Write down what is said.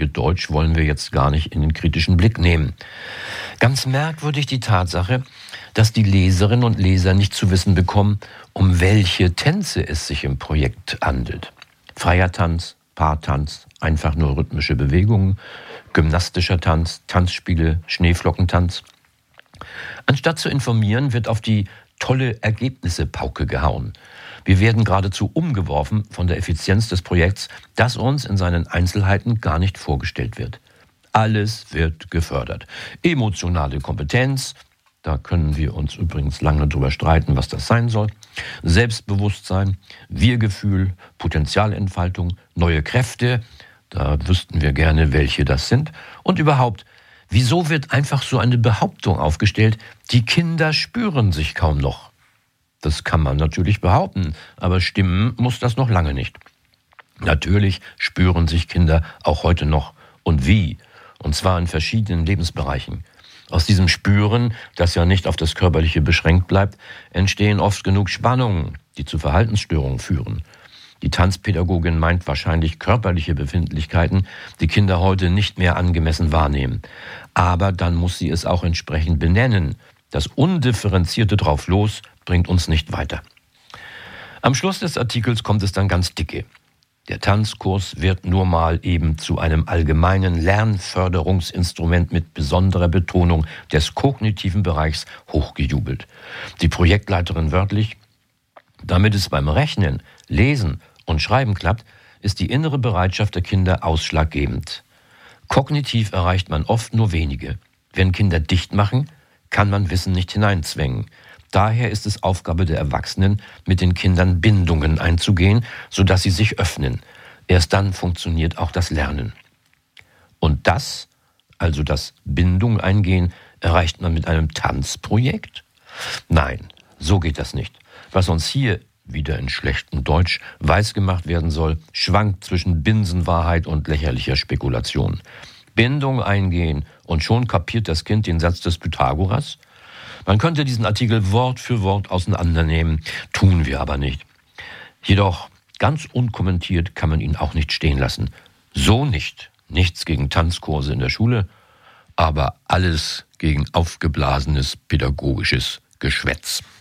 mit Deutsch wollen wir jetzt gar nicht in den kritischen Blick nehmen. Ganz merkwürdig die Tatsache, dass die Leserinnen und Leser nicht zu wissen bekommen, um welche Tänze es sich im Projekt handelt. Freier Tanz, Paartanz, einfach nur rhythmische Bewegungen, gymnastischer Tanz, Tanzspiele, Schneeflockentanz. Anstatt zu informieren, wird auf die tolle Ergebnisse-Pauke gehauen. Wir werden geradezu umgeworfen von der Effizienz des Projekts, das uns in seinen Einzelheiten gar nicht vorgestellt wird. Alles wird gefördert. Emotionale Kompetenz, da können wir uns übrigens lange drüber streiten, was das sein soll. Selbstbewusstsein, Wir-Gefühl, Potenzialentfaltung, neue Kräfte, da wüssten wir gerne, welche das sind. Und überhaupt, wieso wird einfach so eine Behauptung aufgestellt, die Kinder spüren sich kaum noch? Das kann man natürlich behaupten, aber stimmen muss das noch lange nicht. Natürlich spüren sich Kinder auch heute noch. Und wie? Und zwar in verschiedenen Lebensbereichen. Aus diesem Spüren, das ja nicht auf das Körperliche beschränkt bleibt, entstehen oft genug Spannungen, die zu Verhaltensstörungen führen. Die Tanzpädagogin meint wahrscheinlich körperliche Befindlichkeiten, die Kinder heute nicht mehr angemessen wahrnehmen. Aber dann muss sie es auch entsprechend benennen. Das undifferenzierte Drauflos bringt uns nicht weiter. Am Schluss des Artikels kommt es dann ganz dicke. Der Tanzkurs wird nur mal eben zu einem allgemeinen Lernförderungsinstrument mit besonderer Betonung des kognitiven Bereichs hochgejubelt. Die Projektleiterin wörtlich: Damit es beim Rechnen, Lesen und Schreiben klappt, ist die innere Bereitschaft der Kinder ausschlaggebend. Kognitiv erreicht man oft nur wenige. Wenn Kinder dicht machen, kann man Wissen nicht hineinzwängen. Daher ist es Aufgabe der Erwachsenen, mit den Kindern Bindungen einzugehen, sodass sie sich öffnen. Erst dann funktioniert auch das Lernen. Und das, also das Bindung eingehen, erreicht man mit einem Tanzprojekt? Nein, so geht das nicht. Was uns hier, wieder in schlechtem Deutsch, weisgemacht werden soll, schwankt zwischen Binsenwahrheit und lächerlicher Spekulation. Bindung eingehen und schon kapiert das Kind den Satz des Pythagoras? Man könnte diesen Artikel Wort für Wort auseinandernehmen, tun wir aber nicht. Jedoch, ganz unkommentiert kann man ihn auch nicht stehen lassen. So nicht. Nichts gegen Tanzkurse in der Schule, aber alles gegen aufgeblasenes pädagogisches Geschwätz.